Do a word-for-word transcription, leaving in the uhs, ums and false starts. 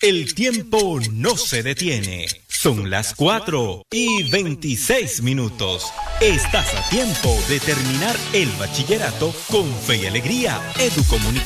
El tiempo no se detiene. Son las cuatro y veintiséis minutos. Estás a tiempo de terminar el bachillerato con fe y alegría. Educomunicación.